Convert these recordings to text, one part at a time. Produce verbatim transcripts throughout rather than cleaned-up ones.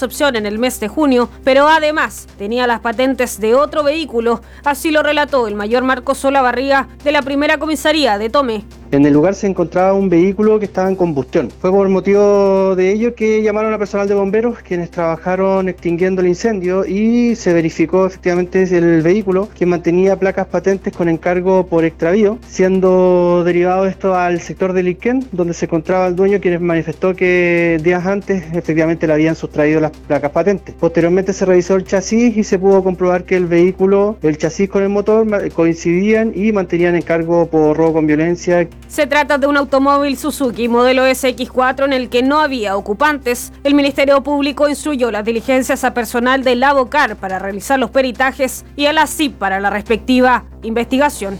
Concepción en el mes de junio, pero además tenía las patentes de otro vehículo. Así lo relató el mayor Marcos Olavarría de la primera comisaría de Tomé. En el lugar se encontraba un vehículo que estaba en combustión. Fue por motivo de ello que llamaron a personal de bomberos, quienes trabajaron extinguiendo el incendio, y se verificó efectivamente el vehículo que mantenía placas patentes con encargo por extravío, siendo derivado esto al sector de Liquén, donde se encontraba el dueño, quien manifestó que días antes efectivamente le habían sustraído las placas patentes. Posteriormente se revisó el chasis y se pudo comprobar que el vehículo, el chasis con el motor coincidían y mantenían encargo por robo con violencia. Se trata de un automóvil Suzuki modelo S X cuatro en el que no había ocupantes. El Ministerio Público instruyó las diligencias a personal del Abocar para realizar los peritajes y a la C I P para la respectiva investigación.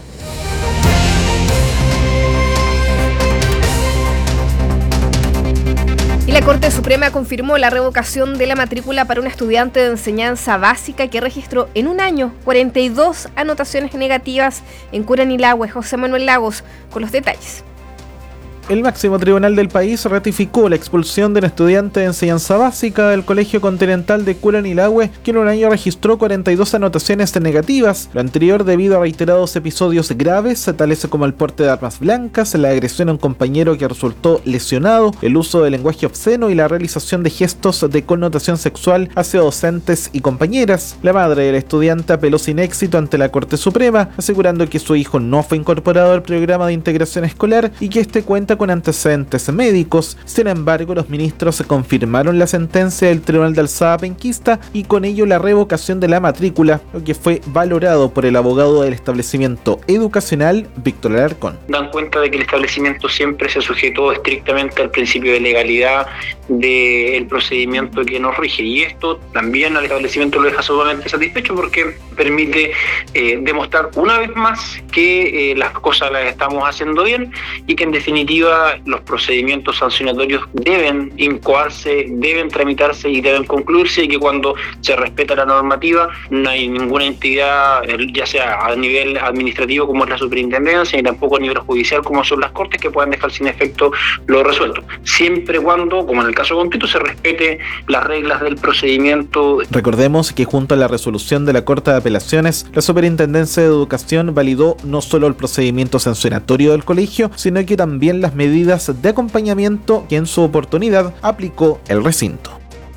Y la Corte Suprema confirmó la revocación de la matrícula para un estudiante de enseñanza básica que registró en un año cuarenta y dos anotaciones negativas en Curanilahue. José Manuel Lagos con los detalles. El máximo tribunal del país ratificó la expulsión del estudiante de enseñanza básica del Colegio Continental de Curanilahue, que en un año registró cuarenta y dos anotaciones negativas, lo anterior debido a reiterados episodios graves, tales como el porte de armas blancas, la agresión a un compañero que resultó lesionado, el uso de lenguaje obsceno y la realización de gestos de connotación sexual hacia docentes y compañeras. La madre del estudiante apeló sin éxito ante la Corte Suprema, asegurando que su hijo no fue incorporado al programa de integración escolar y que este cuenta con antecedentes médicos. Sin embargo, los ministros confirmaron la sentencia del Tribunal de Alzada Penquista y con ello la revocación de la matrícula, lo que fue valorado por el abogado del establecimiento educacional, Víctor Alarcón. Dan cuenta de que el establecimiento siempre se sujetó estrictamente al principio de legalidad del procedimiento que nos rige, y esto también al establecimiento lo deja sumamente satisfecho porque permite eh, demostrar una vez más que eh, las cosas las estamos haciendo bien y que en definitiva los procedimientos sancionatorios deben incoarse, deben tramitarse y deben concluirse, y que cuando se respeta la normativa no hay ninguna entidad, ya sea a nivel administrativo como es la superintendencia, ni tampoco a nivel judicial como son las cortes, que puedan dejar sin efecto lo resuelto, siempre y cuando, como en el caso concreto, se respete las reglas del procedimiento. Recordemos que junto a la resolución de la Corte de Apelaciones, la Superintendencia de Educación validó no solo el procedimiento sancionatorio del colegio, sino que también las medidas de acompañamiento que en su oportunidad aplicó el recinto.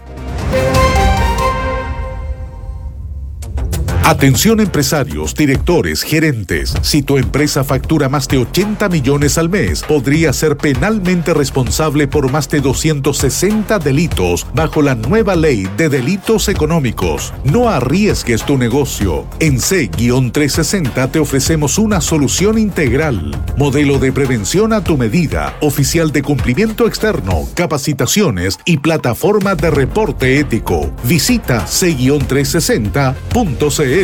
Atención empresarios, directores, gerentes. Si tu empresa factura más de ochenta millones al mes, podría ser penalmente responsable por más de doscientos sesenta delitos bajo la nueva ley de delitos económicos. No arriesgues tu negocio. En C trescientos sesenta te ofrecemos una solución integral. Modelo de prevención a tu medida, oficial de cumplimiento externo, capacitaciones y plataforma de reporte ético. Visita C trescientos sesenta punto c l.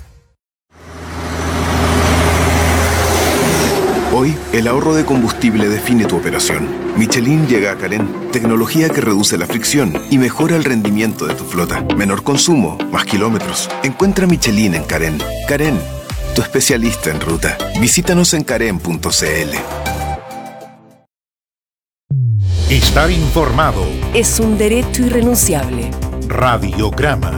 Hoy, el ahorro de combustible define tu operación. Michelin llega a Carén, tecnología que reduce la fricción y mejora el rendimiento de tu flota. Menor consumo, más kilómetros. Encuentra Michelin en Carén. Carén, tu especialista en ruta. Visítanos en carén punto c l. Estar informado es un derecho irrenunciable. Radiograma.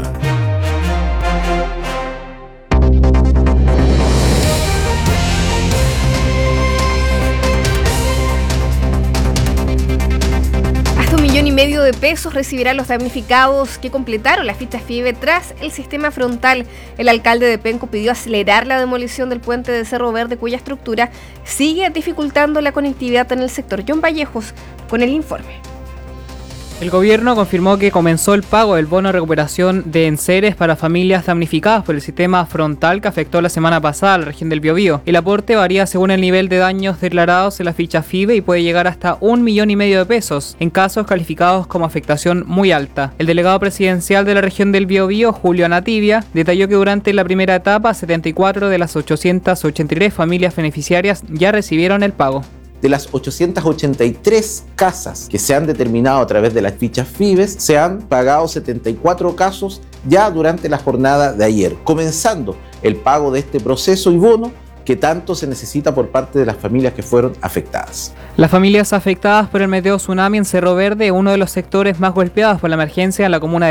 Millón y medio de pesos recibirán los damnificados que completaron la ficha FIBE tras el sistema frontal. El alcalde de Penco pidió acelerar la demolición del puente de Cerro Verde, cuya estructura sigue dificultando la conectividad en el sector. John Vallejos con el informe. El gobierno confirmó que comenzó el pago del bono de recuperación de enseres para familias damnificadas por el sistema frontal que afectó la semana pasada a la región del Biobío. El aporte varía según el nivel de daños declarados en la ficha FIBE y puede llegar hasta un millón y medio de pesos en casos calificados como afectación muy alta. El delegado presidencial de la región del Biobío, Julio Anativia, detalló que durante la primera etapa, setenta y cuatro de las ochocientas ochenta y tres familias beneficiarias ya recibieron el pago. De las ochocientas ochenta y tres casas que se han determinado a través de las fichas FIBES, se han pagado setenta y cuatro casos ya durante la jornada de ayer, comenzando el pago de este proceso y bono que tanto se necesita por parte de las familias que fueron afectadas. Las familias afectadas por el meteo tsunami en Cerro Verde, uno de los sectores más golpeados por la emergencia en la comuna de